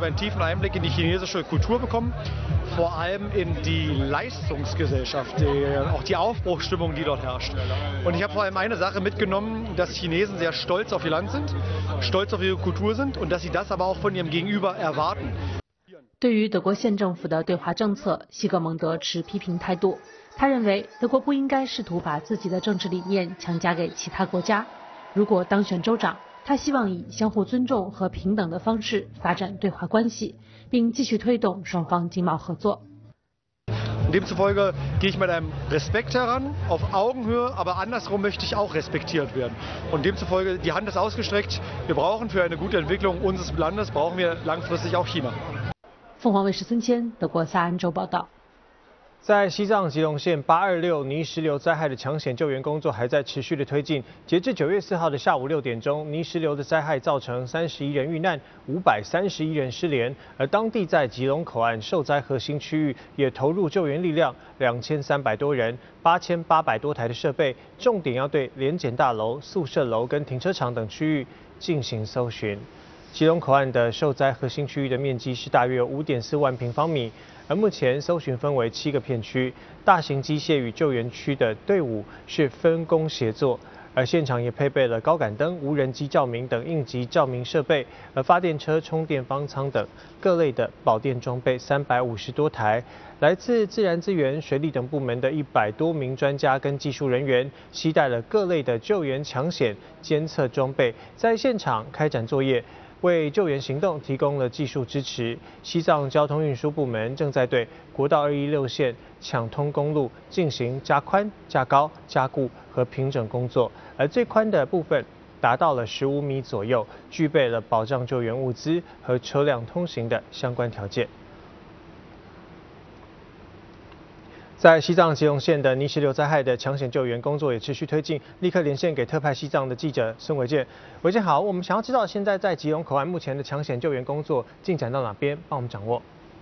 habe einen tiefen Einblick in die chinesische Kultur bekommen, vor allem in die Leistungsgesellschaft, auch die Aufbruchsstimmung, die dort herrscht. Und ich habe vor allem eine Sache mitgenommen, dass Chinesen sehr stolz auf ihr Land sind, stolz auf ihre Kultur sind und dass sie das aber auch von ihrem Gegenüber erwarten. 对于德国现政府的对华政策，西格蒙德持批评态度。他认为德国不应该试图把自己的政治理念强加给其他国家。如果当选州长，他希望以相互尊重和平等的方式发展对华关系，并继续推动双方经贸合作。 Demzufolge gehe ich mit einem Respekt heran, auf Augenhöhe, aber andersrum möchte ich auch respektiert werden. Und demzufolge, die Hand ist ausgestreckt. Wir brauchen für eine gute Entwicklung unseres Landes, brauchen wir langfristig auch China. 凤凰卫视孙谦，德国萨安州报道。 在西藏吉隆县826泥石流灾害的抢险救援工作还在持续的推进。截至9月4号的下午6点钟，泥石流的灾害造成31人遇难，531人失联。而当地在吉隆口岸受灾核心区域也投入救援力量，2300多人，8800多台的设备，重点要对联检大楼、宿舍楼跟停车场等区域进行搜寻。吉隆口岸的受灾核心区域的面积是大约5.4万平方米。而目前搜寻分为7个片区，大型机械与救援区的队伍是分工协作，而现场也配备了高感灯、无人机照明等应急照明设备，而发电车、充电方舱等各类的保电装备350多台，来自自然资源、水利等部门的100多名专家跟技术人员，携带了各类的救援抢险监测装备，在现场开展作业。为救援行动提供了技术支持。西藏交通运输部门正在对国道216线抢通公路进行加宽、加高、加固和平整工作，而最宽的部分达到了15米左右，具备了保障救援物资和车辆通行的相关条件。在西藏吉隆县的泥石流灾害的抢险救援工作也持续推进，立刻连线给特派西藏的记者孙维健。维健好，我们想要知道现在在吉隆口岸目前的抢险救援工作进展到哪边，帮我们掌握。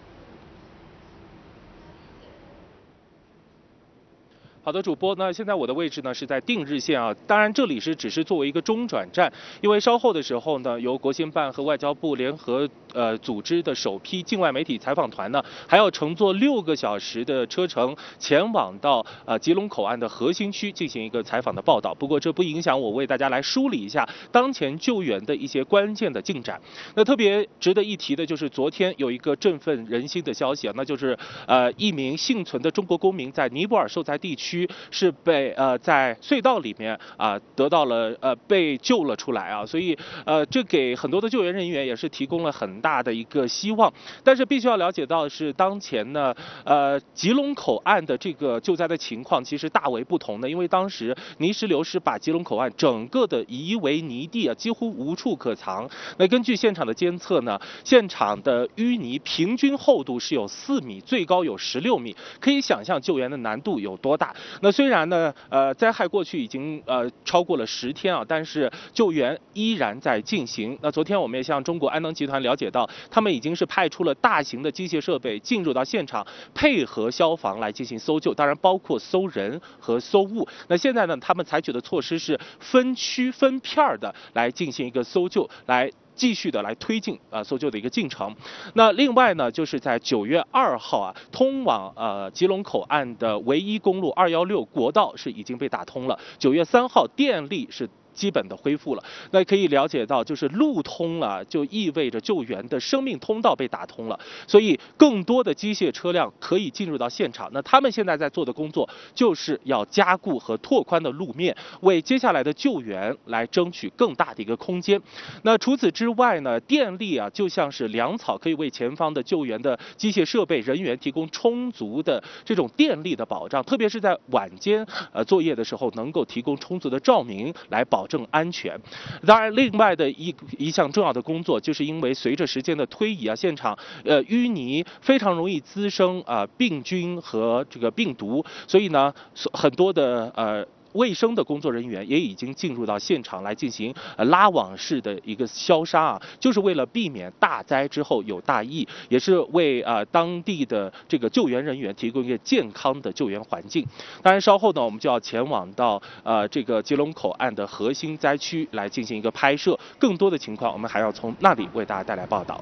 好的，主播，那现在我的位置呢是在定日县啊，当然这里只是作为一个中转站，因为稍后的时候呢，由国新办和外交部联合组织的首批境外媒体采访团呢，还要乘坐6个小时的车程前往到吉隆口岸的核心区进行一个采访的报道。不过这不影响我为大家来梳理一下当前救援的一些关键的进展。那特别值得一提的就是昨天有一个振奋人心的消息啊，那就是一名幸存的中国公民在尼泊尔受灾地区是被在隧道里面得到了被救了出来啊，所以这给很多的救援人员也是提供了很大的一个希望。但是必须要了解到的是，当前呢吉隆口岸的这个救灾的情况其实大为不同的，因为当时泥石流是把吉隆口岸整个的夷为泥地啊，几乎无处可藏。那根据现场的监测呢，现场的淤泥平均厚度是有4米，最高有16米，可以想象救援的难度有多大。那虽然呢，灾害过去已经超过了10天啊，但是救援依然在进行。那昨天我们也向中国安能集团了解到，他们已经是派出了大型的机械设备进入到现场，配合消防来进行搜救，当然包括搜人和搜物。那现在呢，他们采取的措施是分区分片的来进行一个搜救，来继续的来推进搜救的一个进程。那另外呢，就是在9月2号啊，通往吉隆口岸的唯一公路216国道是已经被打通了。9月3号电力是基本的恢复了。那可以了解到，就是路通了，就意味着救援的生命通道被打通了，所以更多的机械车辆可以进入到现场。那他们现在在做的工作，就是要加固和拓宽的路面，为接下来的救援来争取更大的一个空间。那除此之外呢，电力啊就像是粮草，可以为前方的救援的机械设备人员提供充足的这种电力的保障，特别是在晚间作业的时候，能够提供充足的照明来保证安全。当然，另外的一项重要的工作，就是因为随着时间的推移啊，现场淤泥非常容易滋生病菌和这个病毒，所以呢，很多的卫生的工作人员也已经进入到现场来进行拉网式的一个消杀啊，就是为了避免大灾之后有大疫，也是为当地的这个救援人员提供一个健康的救援环境。当然，稍后呢，我们就要前往到这个吉隆口岸的核心灾区来进行一个拍摄，更多的情况我们还要从那里为大家带来报道。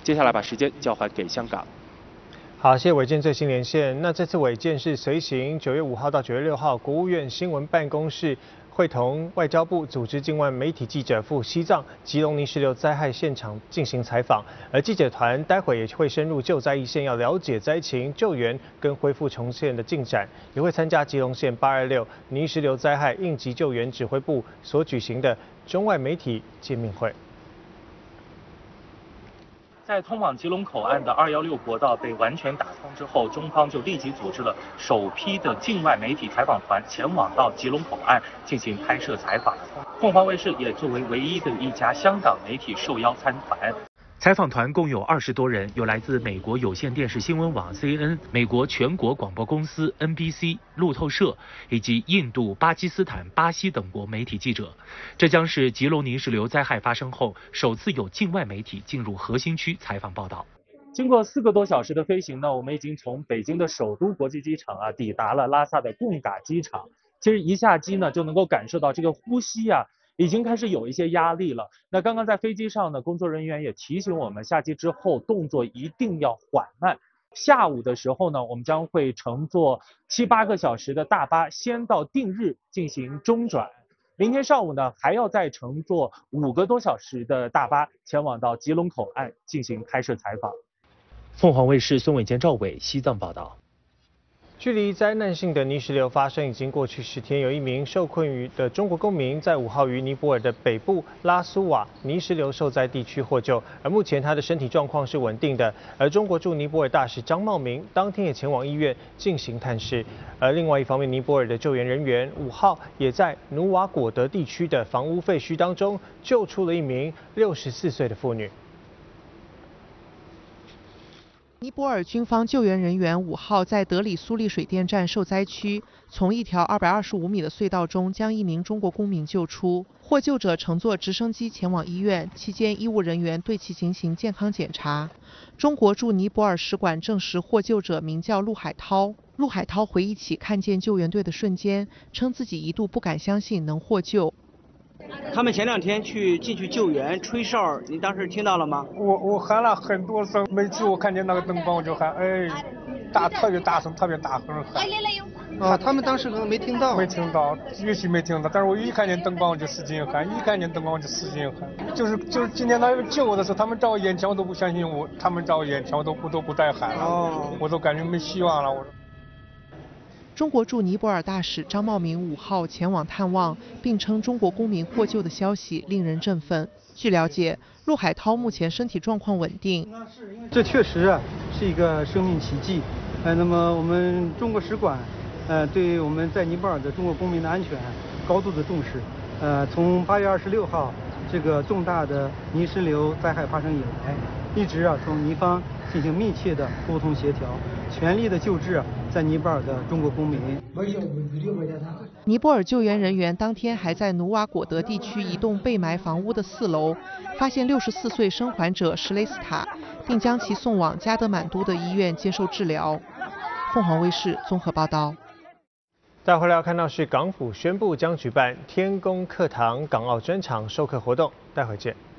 接下来把时间交还给香港。 好，谢谢伟健最新连线。那这次伟健是随行9月5号到9月6号，国务院新闻办公室会同外交部组织境外媒体记者赴西藏吉隆泥石流灾害现场进行采访，而记者团待会也会深入救灾一线，要了解灾情、救援跟恢复重建的进展，也会参加吉隆县826泥石流灾害应急救援指挥部所举行的中外媒体见面会。 在通往吉隆口岸的216国道被完全打通之后，中方就立即组织了首批的境外媒体采访团前往到吉隆口岸进行拍摄采访。凤凰卫视也作为唯一的一家香港媒体受邀参团。采访团共有20多人，有来自美国有线电视新闻网 CNN、美国全国广播公司 NBC、路透社以及印度、巴基斯坦、巴西等国媒体记者。这将是吉隆泥石流灾害发生后首次有境外媒体进入核心区采访报道。经过4个多小时的飞行呢，我们已经从北京的首都国际机场抵达了拉萨的贡嘎机场。其实一下机呢，就能够感受到这个呼吸已经开始有一些压力了。那刚刚在飞机上呢，工作人员也提醒我们，下机之后动作一定要缓慢。下午的时候呢，我们将会乘坐7、8个小时的大巴，先到定日进行中转。明天上午呢，还要再乘坐5个多小时的大巴，前往到吉隆口岸进行拍摄采访。凤凰卫视孙伟健、赵伟西藏报道。 距离灾难性的泥石流发生已经过去10天，有一名受困于的中国公民在5号于尼泊尔的北部拉苏瓦泥石流受灾地区获救，而目前他的身体状况是稳定的。而中国驻尼泊尔大使张茂明当天也前往医院进行探视。而另外一方面，尼泊尔的救援人员5号也在努瓦果德地区的房屋废墟当中救出了一名64岁的妇女。 尼泊尔军方救援人员5号在德里苏利水电站受灾区，从一条225米的隧道中将一名中国公民救出。获救者乘坐直升机前往医院，期间医务人员对其进行健康检查。中国驻尼泊尔使馆证实获救者名叫陆海涛。陆海涛回忆起看见救援队的瞬间，称自己一度不敢相信能获救。 他们前2天进去救援吹哨，你当时听到了吗？ 我喊了很多声，每次我看见那个灯光我就喊，特别大声，特别大声喊。 他们当时可能没听到。 没听到，也许没听到，但是我一看见灯光我就使劲喊，一看见灯光我就使劲喊。就是今天他们救我的时候，他们在我眼前我都不相信我，他们在我眼前我都不再喊了，我都感觉没希望了。我。 中国驻尼泊尔大使张茂明5号前往探望，并称中国公民获救的消息令人振奋。据了解，陆海涛目前身体状况稳定。 这确实是一个生命奇迹。那么我们中国使馆对我们在尼泊尔的中国公民的安全高度的重视。从8月26号这个重大的泥石流灾害发生以来，一直同尼方进行密切的沟通协调，全力的救治在尼泊尔的中国公民。 尼泊尔救援人员当天还在努瓦果德地区一栋被埋房屋的4楼发现64岁生还者什雷斯塔，并将其送往加德满都的医院接受治疗。凤凰卫视综合报道。 再回来要看到是港府宣布将举办天宫课堂港澳专场授课活动，待会见。